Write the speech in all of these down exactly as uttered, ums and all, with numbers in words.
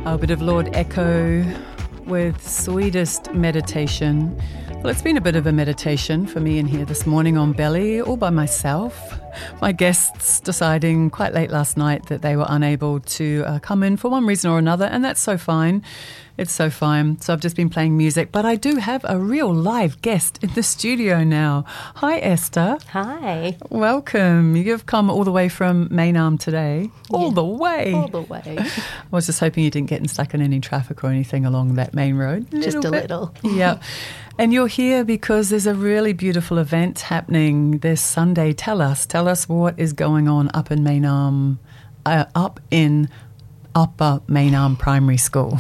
A bit of Lord Echo with Sweetest Meditation. Well, it's been a bit of a meditation for me in here this morning on Belly, all by myself. My guests deciding quite late last night that they were unable to uh, come in for one reason or another, and that's so fine. It's so fine. So I've just been playing music, but I do have a real live guest in the studio now. Hi, Esther. Hi. Welcome. You've come all the way from Maynarm today. All Yeah. the way. All the way. I was just hoping you didn't get stuck in any traffic or anything along that main road. Just a bit. little. Yeah. And you're here because there's a really beautiful event happening this Sunday. Tell us. Tell us what is going on up in Maynarm, uh, up in Upper Maynarm Primary School.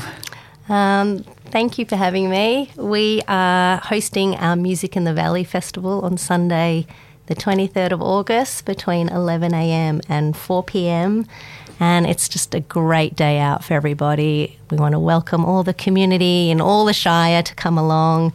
Um, thank you for having me. We are hosting our Music in the Valley Festival on Sunday, the twenty-third of August, between eleven a.m. and four p.m. And it's just a great day out for everybody. We want to welcome all the community and all the Shire to come along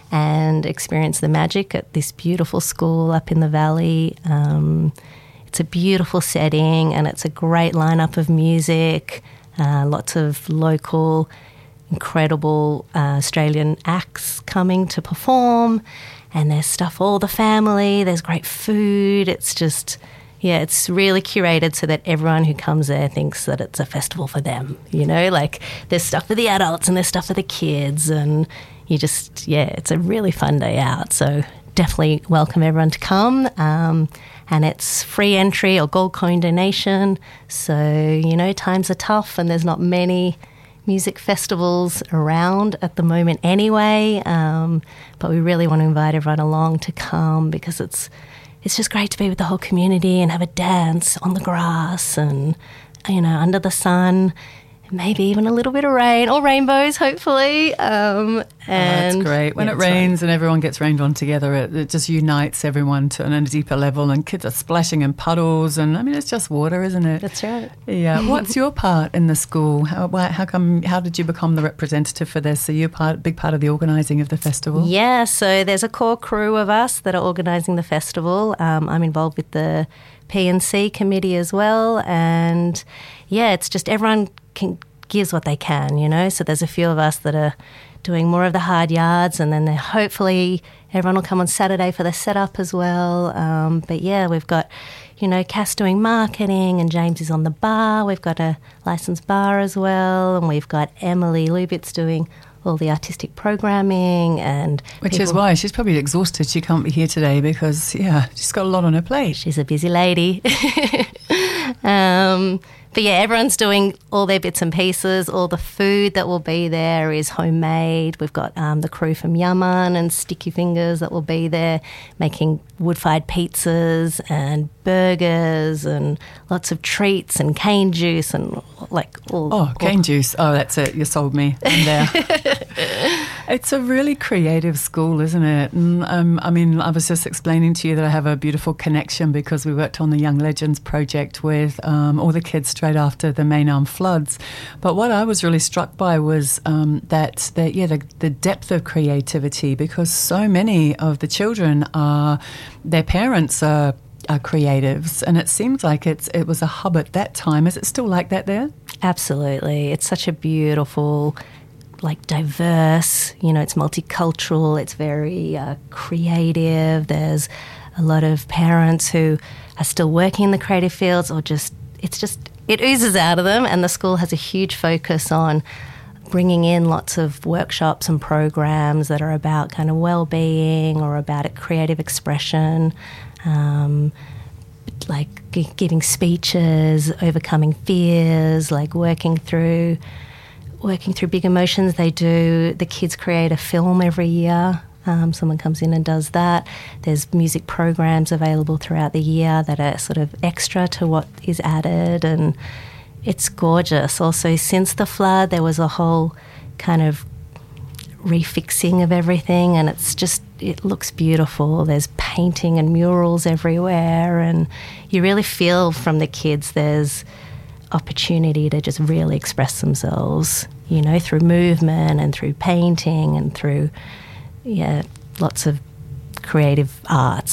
and experience the magic at this beautiful school up in the valley. Um, it's a beautiful setting and it's a great lineup of music, uh, lots of local incredible uh, Australian acts coming to perform, and there's stuff for all the family, there's great food. It's just, yeah, it's really curated so that everyone who comes there thinks that it's a festival for them, you know, like there's stuff for the adults and there's stuff for the kids, and you just, yeah, it's a really fun day out. So definitely welcome everyone to come, um, and it's free entry or gold coin donation. So, you know, times are tough and there's not many music festivals around at the moment anyway, um, but we really want to invite everyone along to come because it's it's just great to be with the whole community and have a dance on the grass and, you know, under the sun, maybe even a little bit of rain or rainbows, hopefully. Um, and oh, that's great. When yeah, it rains fun. And everyone gets rained on together, it, it just unites everyone to on a deeper level, and kids are splashing in puddles, and I mean, it's just water, isn't it? That's right. Yeah. What's your part in the school? How, why, how come? How did you become the representative for this? Are you a part, big part of the organising of the festival? Yeah. So there's a core crew of us that are organising the festival. Um, I'm involved with the P and C committee as well, and yeah, it's just everyone can gives what they can, you know. So there's a few of us that are doing more of the hard yards, and then hopefully everyone will come on Saturday for the setup as well. Um, but yeah, we've got, you know, Cass doing marketing, and James is on the bar. We've got a licensed bar as well, and we've got Emily Lubitz doing all the artistic programming, and which people, is why she's probably exhausted. She can't be here today because yeah, she's got a lot on her plate. She's a busy lady. um, But yeah, everyone's doing all their bits and pieces. All the food that will be there is homemade. We've got um, the crew from Yaman and Sticky Fingers that will be there making wood-fired pizzas and burgers and lots of treats and cane juice and like all... Oh, cane all. juice. Oh, that's it. You sold me. I'm there. It's a really creative school, isn't it? And, um, I mean, I was just explaining to you that I have a beautiful connection because we worked on the Young Legends project with um, all the kids straight after the Maynarm floods. But what I was really struck by was um, that, the, yeah, the, the depth of creativity, because so many of the children are, their parents are, are creatives, and it seems like it's it was a hub at that time. Is it still like that there? Absolutely. It's such a beautiful, like diverse, you know, it's multicultural, it's very uh, creative. There's a lot of parents who are still working in the creative fields, or just, it's just, it oozes out of them, and the school has a huge focus on bringing in lots of workshops and programs that are about kind of well-being or about creative expression, um, like g- giving speeches, overcoming fears, like working through working through big emotions. They do, the kids create a film every year. Um, someone comes in and does that. There's music programs available throughout the year that are sort of extra to what is added, and it's gorgeous. Also, since the flood, there was a whole kind of refixing of everything, and it's just, it looks beautiful. There's painting and murals everywhere, and you really feel from the kids there's opportunity to just really express themselves, you know, through movement and through painting and through, yeah, lots of creative arts.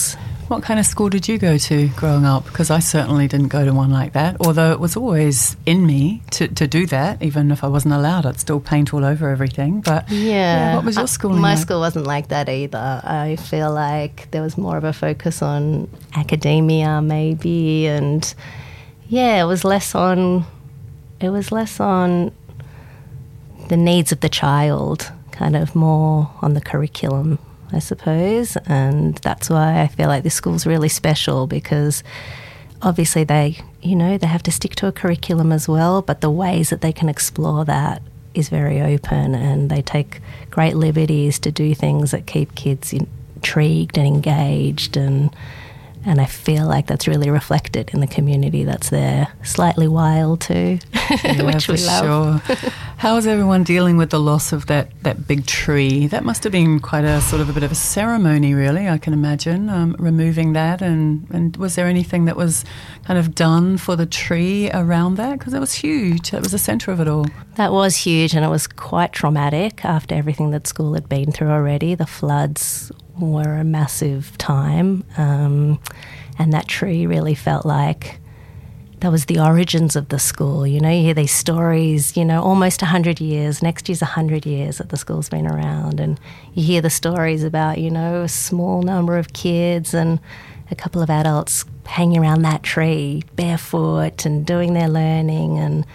What kind of school did you go to growing up? Because I certainly didn't go to one like that, although it was always in me to, to do that. Even if I wasn't allowed, I'd still paint all over everything. But yeah, yeah what was your schooling uh, My like? school wasn't like that either. I feel like there was more of a focus on academia maybe, and yeah, it was less on, it was less on the needs of the child, kind of more on the curriculum, I suppose. And that's why I feel like this school's really special, because obviously they, you know, they have to stick to a curriculum as well, but the ways that they can explore that is very open, and they take great liberties to do things that keep kids intrigued and engaged, and and I feel like that's really reflected in the community that's there. Slightly wild too, yeah, which we love. Sure. How is everyone dealing with the loss of that, that big tree? That must have been quite a sort of a bit of a ceremony, really, I can imagine, um, removing that. And, and was there anything that was kind of done for the tree around that? Because it was huge. That was the centre of it all. That was huge, and it was quite traumatic after everything that school had been through already. The floods were a massive time, um, and that tree really felt like that was the origins of the school. You know, you hear these stories, you know, almost one hundred years, next year's one hundred years that the school's been around, and you hear the stories about, you know, a small number of kids and a couple of adults hanging around that tree barefoot and doing their learning, and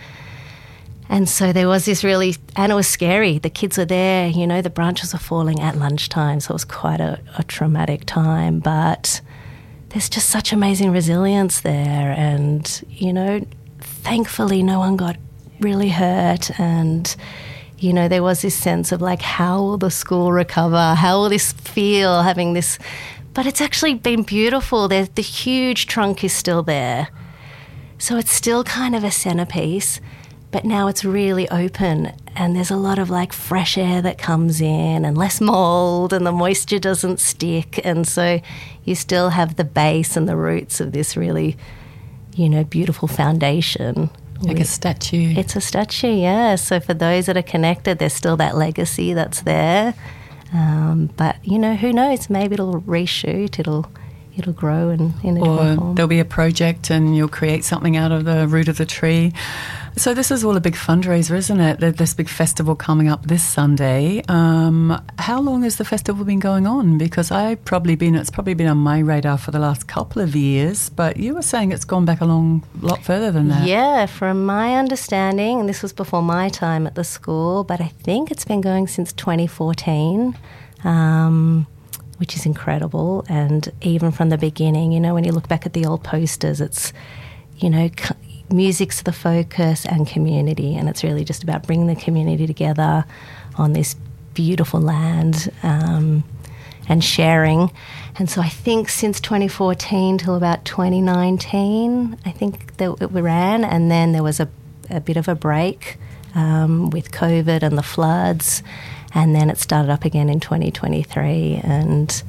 And so there was this really, and it was scary. The kids were there, you know, the branches were falling at lunchtime, so it was quite a, a traumatic time. But there's just such amazing resilience there, and, you know, thankfully no one got really hurt. And, you know, there was this sense of like, how will the school recover? How will this feel, having this? But it's actually been beautiful. There's, the huge trunk is still there. So it's still kind of a centerpiece. But now it's really open, and there's a lot of like fresh air that comes in, and less mold, and the moisture doesn't stick. And so you still have the base and the roots of this really, you know, beautiful foundation. Like a statue. It's a statue, yeah. So for those that are connected, there's still that legacy that's there. Um, but, you know, who knows? Maybe it'll reshoot, it'll it'll grow in, in a or different form. There'll be a project and you'll create something out of the root of the tree. So this is all a big fundraiser, isn't it? This big festival coming up this Sunday. Um, how long has the festival been going on? Because I've probably been, it's probably been on my radar for the last couple of years, but you were saying it's gone back a long lot further than that. Yeah, from my understanding, and this was before my time at the school, but I think it's been going since twenty fourteen, um, which is incredible. And even from the beginning, you know, when you look back at the old posters, it's, you know, c- music's the focus and community, and it's really just about bringing the community together on this beautiful land, um, and sharing. And so I think since twenty fourteen till about twenty nineteen, I think that it ran, and then there was a, a bit of a break um, with COVID and the floods, and then it started up again in twenty twenty-three, and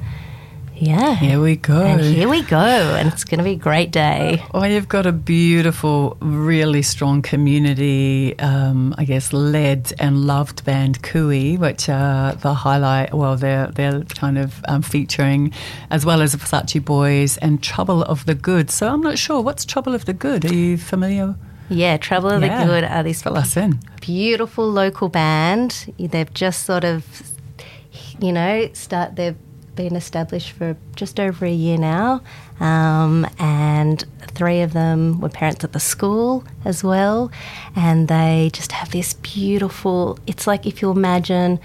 yeah. Here we go. And here we go, and it's going to be a great day. Well, you've got a beautiful, really strong community, um, I guess, led and loved band Kui, which are the highlight, well, they're, they're kind of um, featuring, as well as the Versace Boys and Trouble of the Good. So I'm not sure, what's Trouble of the Good? Are you familiar? Yeah, Trouble of Yeah. the Good are this Fill us in. beautiful local band. They've just sort of, you know, start. They've been established for just over a year now, um, and three of them were parents at the school as well, and they just have this beautiful. It's like if you imagine,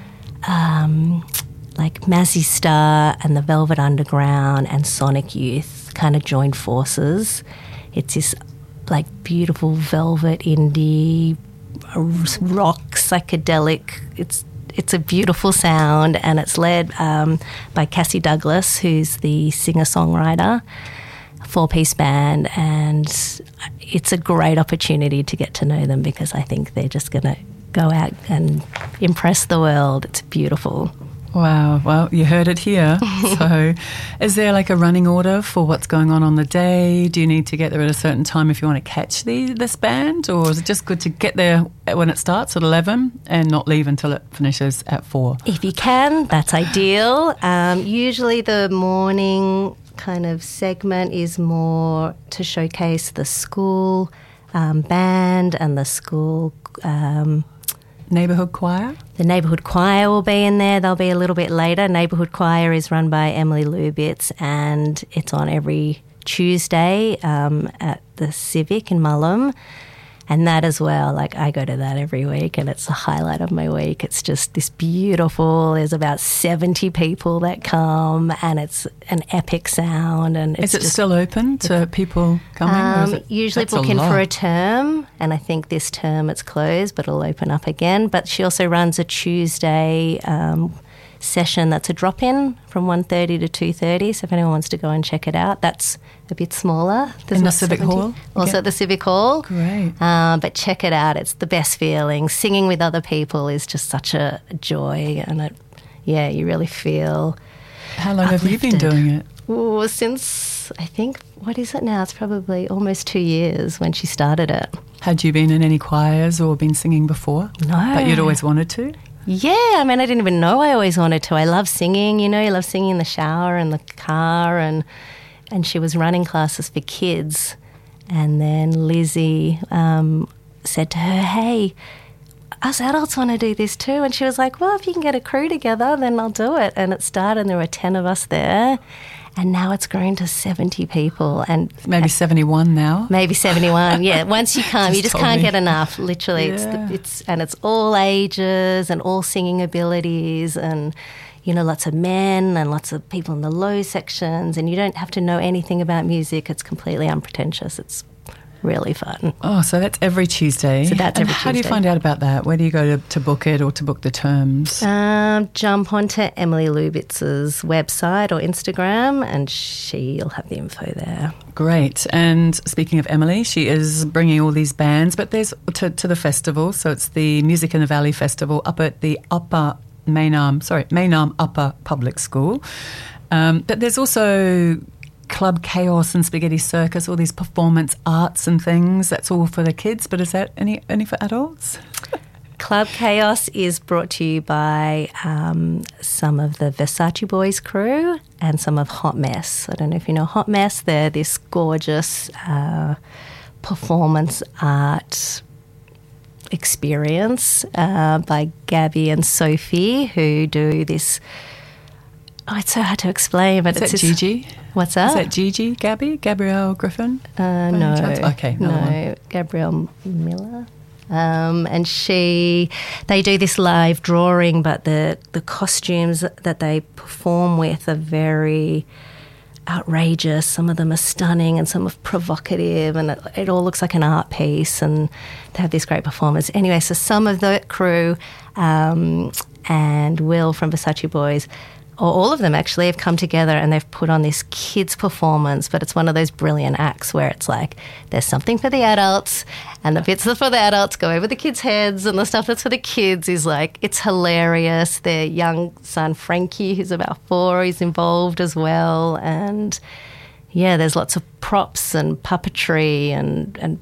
um, like Mazzy Star and the Velvet Underground and Sonic Youth kind of joined forces. It's this like beautiful velvet indie rock psychedelic. It's it's a beautiful sound, and it's led um, by Cassie Douglas, who's the singer-songwriter, four-piece band, and it's a great opportunity to get to know them because I think they're just going to go out and impress the world. It's beautiful. Wow, well, you heard it here. So is there like a running order for what's going on on the day? Do you need to get there at a certain time if you want to catch the this band? Or is it just good to get there when it starts at eleven and not leave until it finishes at four? If you can, that's ideal. Um, usually the morning kind of segment is more to showcase the school um, band and the school... Um, Neighbourhood choir? The neighbourhood choir will be in there. They'll be a little bit later. Neighbourhood choir is run by Emily Lubitz, and it's on every Tuesday um, at the Civic in Mullum. And that as well, like I go to that every week and it's the highlight of my week. It's just this beautiful, there's about seventy people that come and it's an epic sound. And it's Is it just, still open to people coming? Um, or is it, usually book in for a term, and I think this term it's closed, but it'll open up again. But she also runs a Tuesday um, session that's a drop-in from one thirty to two thirty, so if anyone wants to go and check it out, that's a bit smaller. There's in the Civic seventy Hall? Also yeah. at the Civic Hall. Great. Uh, but check it out. It's the best feeling. Singing with other people is just such a joy, and it, yeah, you really feel How long uplifted. have you been doing it? Ooh, since, I think, what is it now? It's probably almost two years when she started it. Had you been in any choirs or been singing before? No. But you'd always wanted to? Yeah, I mean, I didn't even know I always wanted to. I love singing, you know, I love singing in the shower and the car, and and she was running classes for kids. And then Lizzie um, said to her, hey, us adults want to do this too. And she was like, well, if you can get a crew together, then I'll do it. And it started, and there were ten of us there. And now it's grown to seventy people. And maybe seventy-one now. Maybe seventy-one, yeah. Once you come, just you just told can't me. get enough, literally. Yeah. It's, the, it's And it's all ages and all singing abilities, and, you know, lots of men and lots of people in the low sections, and you don't have to know anything about music. It's completely unpretentious. It's really fun. Oh, so that's every Tuesday. So that's and every how do you Tuesday. find out about that? Where do you go to, to book it or to book the terms? Um, jump onto Emily Lubitz's website or Instagram, and she'll have the info there. Great. And speaking of Emily, she is bringing all these bands, but there's to, to the festival. So it's the Music in the Valley Festival up at the Upper Maynarm, sorry, Maynarm Upper Public School. Um, but there's also Club Chaos and Spaghetti Circus, all these performance arts and things. That's all for the kids, but is that any, any for adults? Club Chaos is brought to you by um, some of the Versace Boys crew and some of Hot Mess. I don't know if you know Hot Mess. They're this gorgeous uh, performance art experience uh, by Gabby and Sophie, who do this. Oh, it's so hard to explain, but Is it's that this, Gigi? What's that? Is that Gigi, Gabby, Gabrielle Griffin? Uh, By no, any chance? Okay, another no, one. Gabrielle Miller. Um, and she, they do this live drawing, but the, the costumes that they perform with are very outrageous. Some of them are stunning and some are provocative, and it, it all looks like an art piece, and they have this great performance. Anyway, so some of the crew um, and Will from Versace Boys, or all of them actually, have come together and they've put on this kids performance, but it's one of those brilliant acts where it's like there's something for the adults and the bits that are for the adults go over the kids' heads, and the stuff that's for the kids is like, it's hilarious. Their young son Frankie, who's about four, is involved as well, and yeah, there's lots of props and puppetry and, and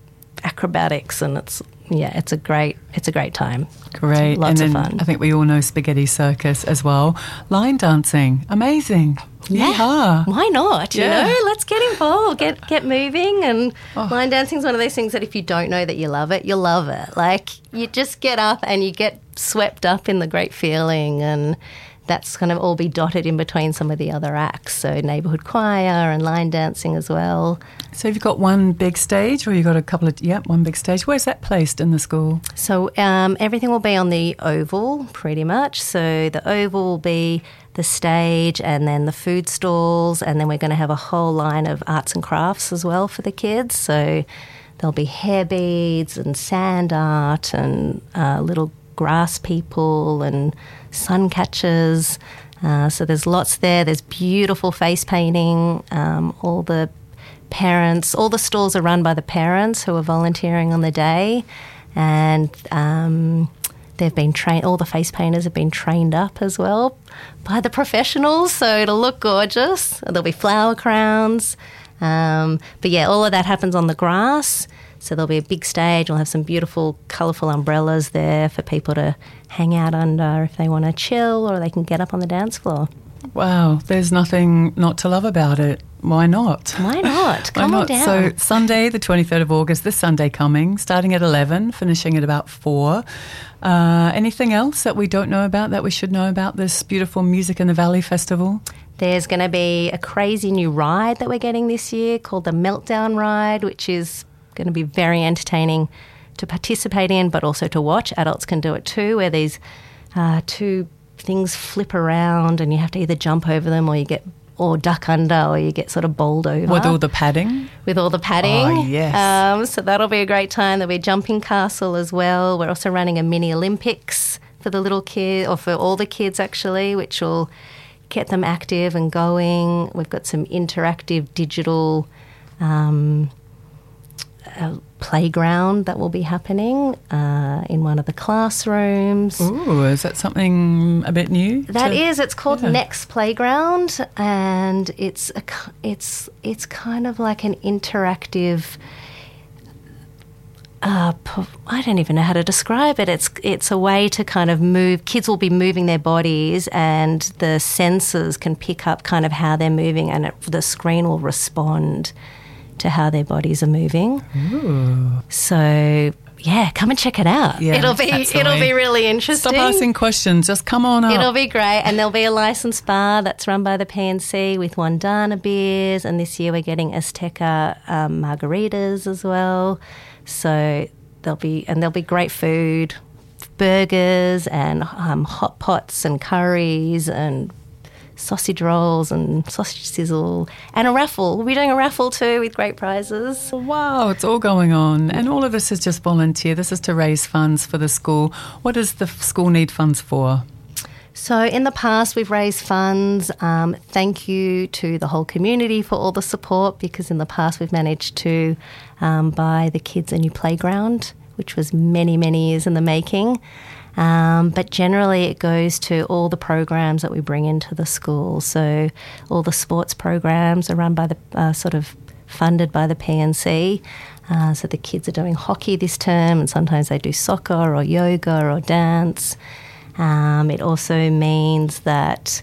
acrobatics, and it's yeah, it's a great it's a great time. Great. Lots and of then fun. I think we all know Spaghetti Circus as well. Line dancing. Amazing. Yeah. Yeehaw. Why not? Yeah. You know, let's get involved, get get moving. And Oh. line dancing is one of those things that if you don't know that you love it, you'll love it. Like, you just get up and you get swept up in the great feeling, and that's kind of all be dotted in between some of the other acts. So neighbourhood choir and line dancing as well. So you've got one big stage, or you've got a couple of, yeah, one big stage. Where's that placed in the school? So um, everything will be on the oval pretty much. So the oval will be the stage, and then the food stalls, and then we're going to have a whole line of arts and crafts as well for the kids. So there'll be hair beads and sand art and uh, little grass people and sun catchers. Uh, so there's lots there. There's beautiful face painting. Um, all the parents, all the stalls are run by the parents who are volunteering on the day, and um, they've been trained. All the face painters have been trained up as well by the professionals, so it'll look gorgeous. There'll be flower crowns, um, but yeah, all of that happens on the grass. So there'll be a big stage. We'll have some beautiful, colourful umbrellas there for people to hang out under if they want to chill, or they can get up on the dance floor. Wow, there's nothing not to love about it. Why not? Why not? Come Why on not? down. So Sunday, the twenty-third of August, this Sunday coming, starting at eleven, finishing at about four. Uh, anything else that we don't know about that we should know about this beautiful Music in the Valley Festival? There's going to be a crazy new ride that we're getting this year called the Meltdown Ride, which is going to be very entertaining to participate in, but also to watch. Adults can do it too, where these uh, two things flip around and you have to either jump over them or you get or duck under or you get sort of bowled over. With all the padding? With all the padding. Oh, yes. Um, so that'll be a great time. There'll be a jumping castle as well. We're also running a mini Olympics for the little kids, or for all the kids actually, which will get them active and going. We've got some interactive digital um, uh, playground that will be happening uh, in one of the classrooms. Ooh, is that something a bit new? That to, is. It's called yeah. Next Playground, and it's a, it's it's kind of like an interactive. Uh, I don't even know how to describe it. It's it's a way to kind of move. Kids will be moving their bodies, and the sensors can pick up kind of how they're moving, and it, the screen will respond to how their bodies are moving. Ooh. So yeah, come and check it out. Yeah, it'll be absolutely. it'll be really interesting. Stop asking questions. Just come on up. It'll be great, and there'll be a licensed bar that's run by the P N C with Wandana beers, and this year we're getting Azteca um, margaritas as well. So there'll be and there'll be great food, burgers and um, hot pots and curries and sausage rolls and sausage sizzle, and a raffle. We'll be doing a raffle too with great prizes. Wow, it's all going on. And all of this is just volunteer. This is to raise funds for the school. What does the school need funds for? So in the past, we've raised funds. Um, thank you to the whole community for all the support, because in the past we've managed to um, buy the kids a new playground, which was many, many years in the making. Um, but generally it goes to all the programs that we bring into the school. So all the sports programs are run by the, uh, sort of funded by the P N C. Uh, so the kids are doing hockey this term, and sometimes they do soccer or yoga or dance. Um, it also means that,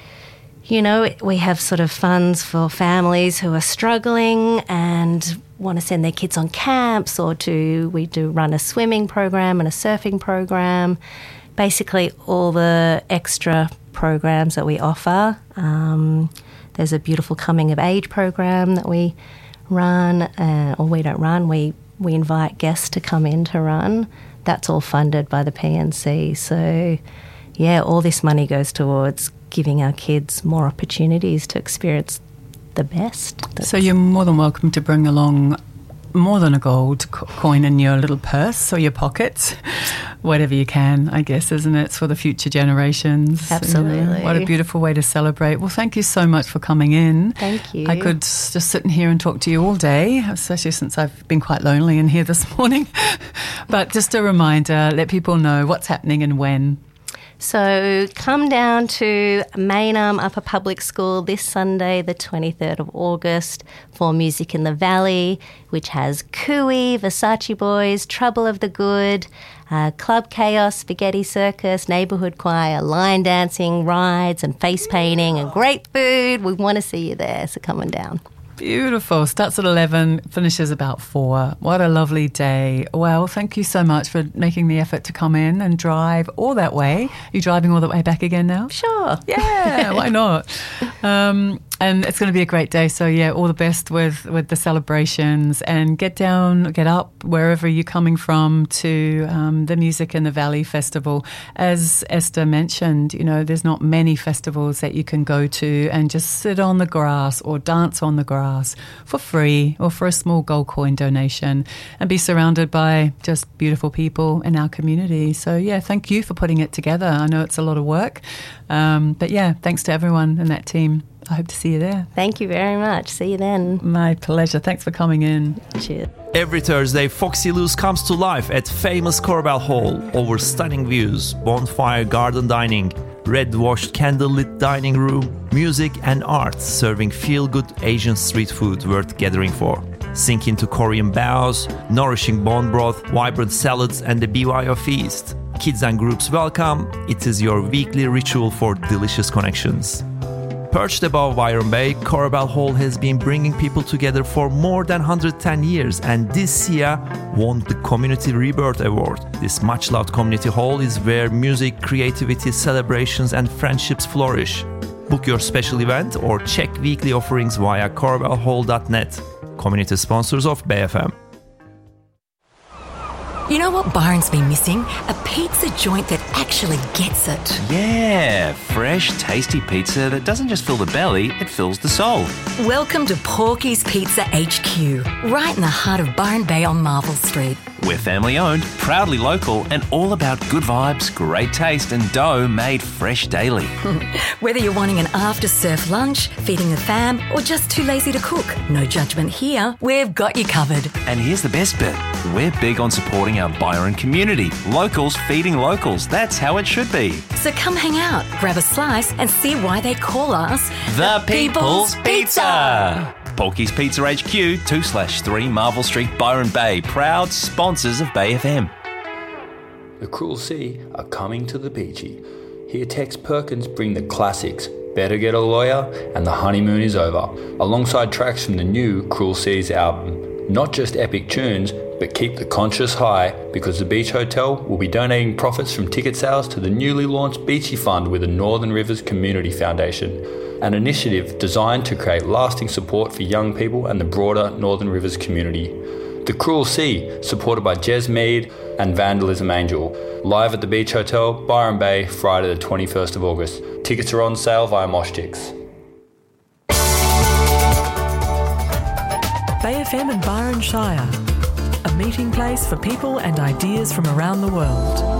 you know, we have sort of funds for families who are struggling and want to send their kids on camps, or to we do run a swimming program and a surfing program. Basically, all the extra programs that we offer. Um, there's a beautiful coming of age program that we run, uh, or we don't run. We we invite guests to come in to run. That's all funded by the P N C. So, yeah, all this money goes towards giving our kids more opportunities to experience the best. So you're more than welcome to bring along more than a gold co- coin in your little purse or your pocket, whatever you can, I guess, isn't it? It's for the future generations. Absolutely. You know, what a beautiful way to celebrate. Well, thank you so much for coming in. Thank you. I could just sit in here and talk to you all day, especially since I've been quite lonely in here this morning. But just a reminder, let people know what's happening and when. So come down to Maynham Upper Public School this Sunday, the twenty-third of August, for Music in the Valley, which has Cooey, Versace Boys, Trouble of the Good, uh, Club Chaos, Spaghetti Circus, Neighbourhood Choir, line dancing, rides and face painting and great food. We want to see you there, so come on down. Beautiful. Starts at eleven, finishes about four. What a lovely day. Well, thank you so much for making the effort to come in and drive all that way. Are you driving all the way back again now? Sure. Yeah, why not? Um, and it's going to be a great day. So, yeah, all the best with, with the celebrations, and get down, get up wherever you're coming from to um, the Music in the Valley Festival. As Esther mentioned, you know, there's not many festivals that you can go to and just sit on the grass or dance on the grass for free or for a small gold coin donation, and be surrounded by just beautiful people in our community. So, yeah, thank you for putting it together. I know it's a lot of work. Um, but, yeah, thanks to everyone in that team. I hope to see you there. Thank you very much. See you then. My pleasure. Thanks for coming in. Cheers. Every Thursday, Foxy Loose comes to life at famous Corbell Hall. Over stunning views, bonfire garden dining, red-washed candlelit dining room, music and art serving feel-good Asian street food worth gathering for. Sink into Korean baos, nourishing bone broth, vibrant salads and the B Y O feast. Kids and groups welcome. It is your weekly ritual for delicious connections. Perched above Byron Bay, Corbell Hall has been bringing people together for more than one hundred ten years, and this year won the Community Rebirth Award. This much-loved community hall is where music, creativity, celebrations and friendships flourish. Book your special event or check weekly offerings via corbell hall dot net. Community sponsors of B F M. You know what Byron's been missing? A pizza joint that actually gets it. Yeah, fresh, tasty pizza that doesn't just fill the belly, it fills the soul. Welcome to Porky's Pizza H Q, right in the heart of Byron Bay on Marvel Street. We're family owned, proudly local, and all about good vibes, great taste, and dough made fresh daily. Whether you're wanting an after-surf lunch, feeding the fam, or just too lazy to cook, no judgment here. We've got you covered. And here's the best bit. We're big on supporting our Byron community. Locals feeding locals. That's how it should be. So come hang out, grab a slice, and see why they call us The, the People's, People's Pizza. Porky's Pizza H Q, two slash three Marvel Street, Byron Bay. Proud sponsors of Bay F M. The Cruel Sea are coming to the Beachy. Here Tex Perkins bring the classics, Better Get a Lawyer and The Honeymoon is Over, alongside tracks from the new Cruel Seas album. Not just epic tunes, but keep the conscience high, because the Beach Hotel will be donating profits from ticket sales to the newly launched Beachy Fund with the Northern Rivers Community Foundation, an initiative designed to create lasting support for young people and the broader Northern Rivers community. The Cruel Sea, supported by Jez Mead and Vandalism Angel, live at the Beach Hotel, Byron Bay, Friday the twenty-first of August. Tickets are on sale via Moshtix. Bay F M and Byron Shire, a meeting place for people and ideas from around the world.